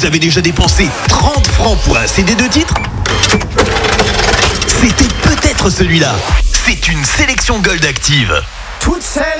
avez déjà dépensé 30 francs pour un CD de titres? C'était peut-être celui-là. C'est une sélection Gold Active. Toutes celles